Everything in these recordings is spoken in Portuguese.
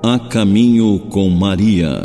A Caminho com Maria.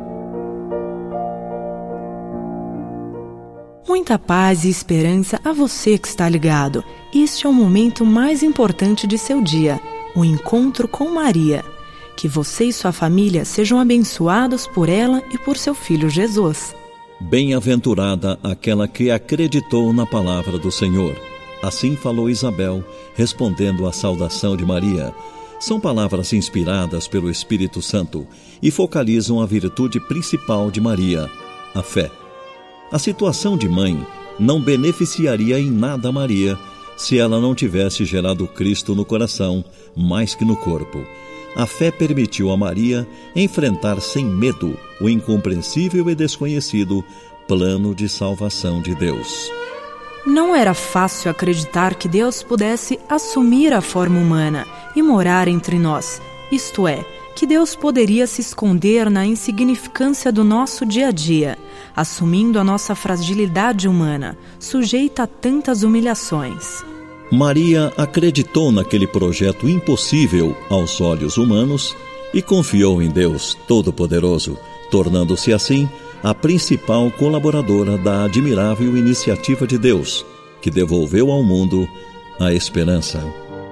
Muita paz e esperança a você que está ligado. Este é o momento mais importante de seu dia, o encontro com Maria. Que você e sua família sejam abençoados por ela e por seu filho Jesus. Bem-aventurada aquela que acreditou na palavra do Senhor. Assim falou Isabel, respondendo à saudação de Maria. São palavras inspiradas pelo Espírito Santo e focalizam a virtude principal de Maria, a fé. A situação de mãe não beneficiaria em nada Maria se ela não tivesse gerado Cristo no coração mais que no corpo. A fé permitiu a Maria enfrentar sem medo o incompreensível e desconhecido plano de salvação de Deus. Não era fácil acreditar que Deus pudesse assumir a forma humana e morar entre nós, isto é, que Deus poderia se esconder na insignificância do nosso dia a dia, assumindo a nossa fragilidade humana, sujeita a tantas humilhações. Maria acreditou naquele projeto impossível aos olhos humanos e confiou em Deus Todo-Poderoso, tornando-se assim a principal colaboradora da admirável iniciativa de Deus, que devolveu ao mundo a esperança.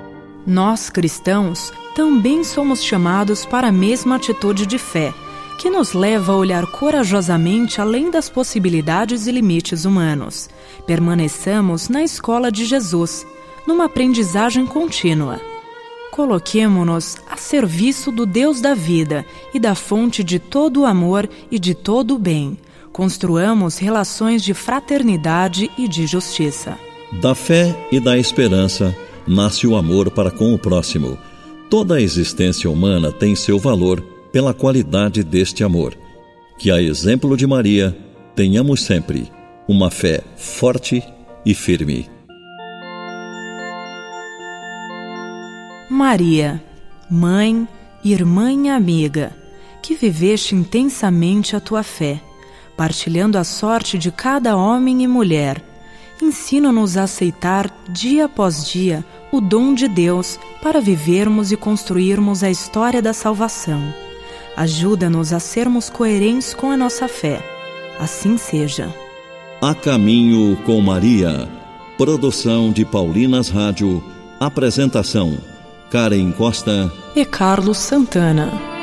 Nós, cristãos, também somos chamados para a mesma atitude de fé, que nos leva a olhar corajosamente além das possibilidades e limites humanos. Permaneçamos na escola de Jesus, numa aprendizagem contínua. Coloquemo-nos a serviço do Deus da vida e da fonte de todo o amor e de todo o bem. Construamos relações de fraternidade e de justiça. Da fé e da esperança nasce o amor para com o próximo. Toda a existência humana tem seu valor pela qualidade deste amor. Que, a exemplo de Maria, tenhamos sempre uma fé forte e firme. Maria, mãe, irmã e amiga, que viveste intensamente a tua fé, partilhando a sorte de cada homem e mulher, ensina-nos a aceitar dia após dia o dom de Deus para vivermos e construirmos a história da salvação. Ajuda-nos a sermos coerentes com a nossa fé. Assim seja. A Caminho com Maria. Produção de Paulinas Rádio. Apresentação: Karen Costa e Carlos Santana.